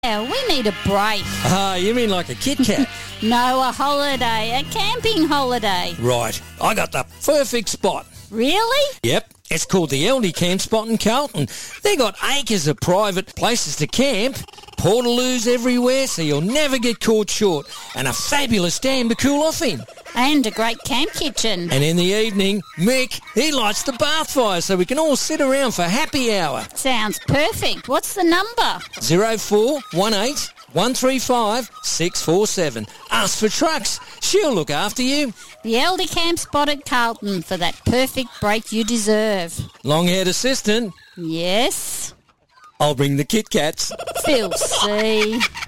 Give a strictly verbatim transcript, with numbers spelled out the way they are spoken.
Yeah, we need a break. Ah, you mean like a Kit Kat? No, a holiday, a camping holiday. Right, I got the perfect spot. Really? Yep, it's called the Eldey Camp Spot in Carlton. They got acres of private places to camp, portaloos everywhere so you'll never get caught short, and a fabulous dam to cool off in. And a great camp kitchen. And in the evening, Mick, he lights the bath fire so we can all sit around for happy hour. Sounds perfect. What's the number? zero four one eight one three five six four seven. Ask for Trucks. She'll look after you. The Eldey Camp Spot at Carlton for that perfect break you deserve. Long-haired assistant. Yes. I'll bring the Kit Kats. Phil C.